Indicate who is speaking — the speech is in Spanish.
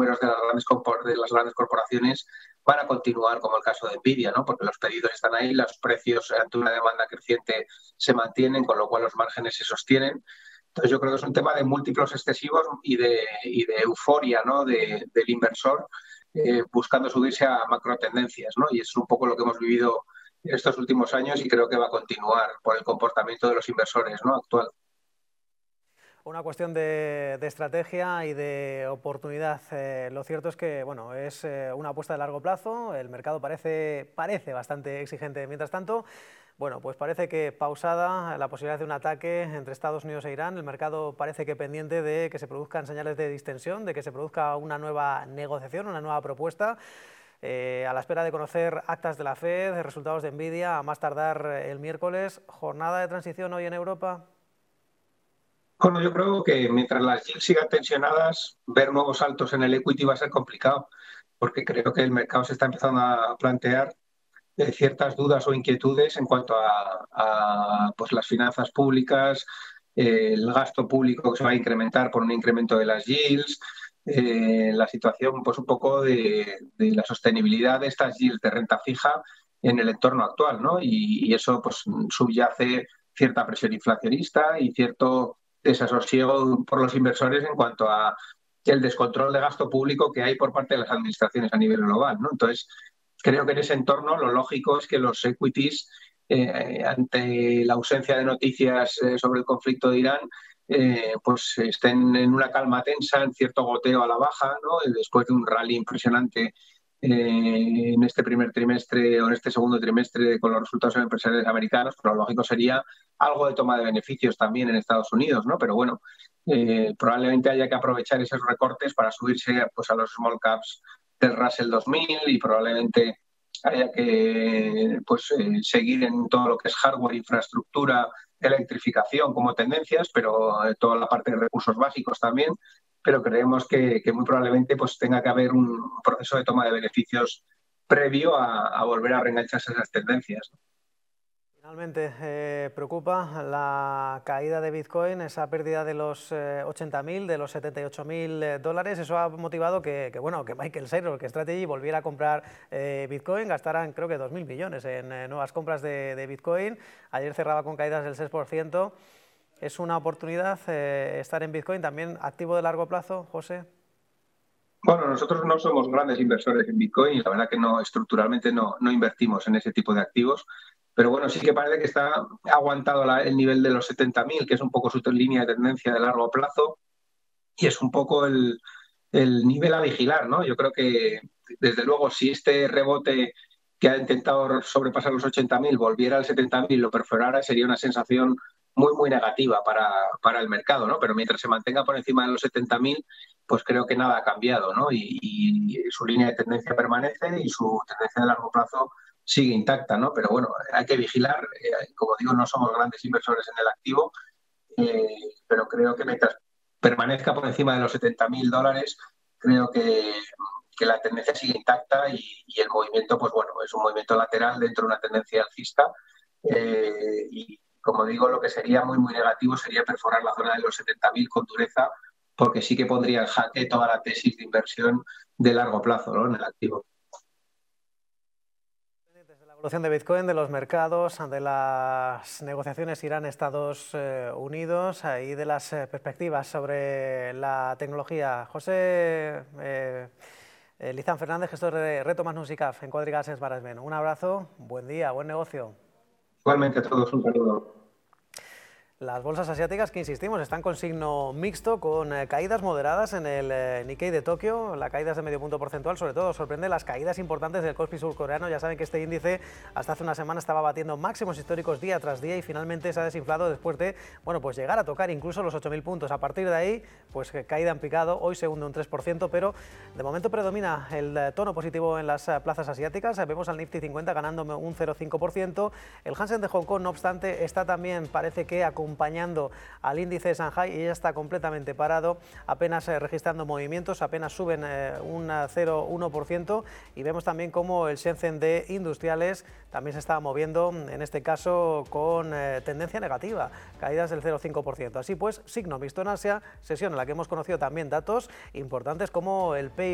Speaker 1: números de las grandes corporaciones van a continuar, como el caso de Nvidia, ¿no? Porque los pedidos están ahí, los precios ante una demanda creciente se mantienen, con lo cual los márgenes se sostienen. Entonces yo creo que es un tema de múltiplos excesivos y de euforia, ¿no? Del inversor buscando subirse a macro tendencias, ¿no? Y es un poco lo que hemos vivido en estos últimos años y creo que va a continuar por el comportamiento de los inversores, ¿no? Actual.
Speaker 2: Una cuestión de estrategia y de oportunidad. Lo cierto es que bueno, es una apuesta de largo plazo, el mercado parece bastante exigente. Mientras tanto, bueno, pues parece que pausada la posibilidad de un ataque entre Estados Unidos e Irán, el mercado parece que pendiente de que se produzcan señales de distensión, de que se produzca una nueva negociación, una nueva propuesta. A la espera de conocer actas de la FED, resultados de Nvidia, a más tardar el miércoles. ¿Jornada de transición hoy en Europa?
Speaker 1: Bueno, yo creo que mientras las yields sigan tensionadas, ver nuevos saltos en el equity va a ser complicado, porque creo que el mercado se está empezando a plantear ciertas dudas o inquietudes en cuanto pues las finanzas públicas, el gasto público que se va a incrementar por un incremento de las yields, la situación pues un poco de la sostenibilidad de estas yields de renta fija en el entorno actual, ¿no? Y eso pues subyace cierta presión inflacionista y cierto desasosiego por los inversores en cuanto a el descontrol de gasto público que hay por parte de las administraciones a nivel global, ¿no? Entonces, creo que en ese entorno lo lógico es que los equities, ante la ausencia de noticias sobre el conflicto de Irán, pues estén en una calma tensa, en cierto goteo a la baja, ¿no? Después de un rally impresionante en este primer trimestre o en este segundo trimestre con los resultados empresariales americanos, pero lo lógico sería algo de toma de beneficios también en Estados Unidos, ¿no? Pero bueno, probablemente haya que aprovechar esos recortes para subirse pues, a los small caps del Russell 2000 y probablemente haya que pues, seguir en todo lo que es hardware, infraestructura, electrificación como tendencias, pero toda la parte de recursos básicos también. Pero creemos que muy probablemente pues, tenga que haber un proceso de toma de beneficios previo a volver a reengancharse esas tendencias.
Speaker 2: Finalmente, preocupa la caída de Bitcoin, esa pérdida de los 80.000, de los 78.000 dólares. Eso ha motivado bueno, que Michael Saylor, que Strategy, volviera a comprar Bitcoin. Gastaran creo que 2.000 millones en nuevas compras de Bitcoin. Ayer cerraba con caídas del 6%. ¿Es una oportunidad estar en Bitcoin también activo de largo plazo, José?
Speaker 1: Bueno, nosotros no somos grandes inversores en Bitcoin y la verdad que no, estructuralmente no invertimos en ese tipo de activos. Pero bueno, sí que parece que ha aguantado el nivel de los 70.000, que es un poco su línea de tendencia de largo plazo, y es un poco el nivel a vigilar, ¿no? Yo creo que, desde luego, si este rebote que ha intentado sobrepasar los 80.000 volviera al 70.000 y lo perforara, sería una sensación muy negativa para el mercado, ¿no? Pero mientras se mantenga por encima de los 70.000, pues creo que nada ha cambiado, ¿no? Y su línea de tendencia permanece y su tendencia de largo plazo sigue intacta, ¿no? Pero bueno, hay que vigilar. Como digo, no somos grandes inversores en el activo, pero creo que mientras permanezca por encima de los 70.000 dólares, creo que la tendencia sigue intacta y el movimiento, pues bueno, es un movimiento lateral dentro de una tendencia alcista. Y como digo, lo que sería muy negativo sería perforar la zona de los 70.000 con dureza, porque sí que pondría en jaque toda la tesis de inversión de largo plazo, ¿no? En el activo.
Speaker 2: Desde la evolución de Bitcoin, de los mercados, de las negociaciones Irán-Estados Unidos y de las perspectivas sobre la tecnología. José Lizán Fernández, gestor de Reto Más Nusicaf en Quadriga Asset Management. Un abrazo, buen día, buen negocio.
Speaker 1: Igualmente a todos un saludo.
Speaker 2: Las bolsas asiáticas, que insistimos, están con signo mixto, con caídas moderadas en el Nikkei de Tokio. La caída es de medio punto porcentual, sobre todo sorprende las caídas importantes del Kospi surcoreano. Ya saben que este índice hasta hace una semana estaba batiendo máximos históricos día tras día y finalmente se ha desinflado después de, bueno, pues llegar a tocar incluso los 8.000 puntos. A partir de ahí, pues caída en picado, hoy se hunde un 3%, pero de momento predomina el tono positivo en las plazas asiáticas. Vemos al Nifty 50 ganando un 0,5%. El Hansen de Hong Kong, no obstante, está también, parece que acompañando al índice de Shanghai y ya está completamente parado, apenas registrando movimientos, apenas suben un 0,1%, y vemos también como el Shenzhen de industriales también se está moviendo, en este caso con tendencia negativa, caídas del 0,5%. Así pues, signo mixto en Asia, sesión en la que hemos conocido también datos importantes como el PIB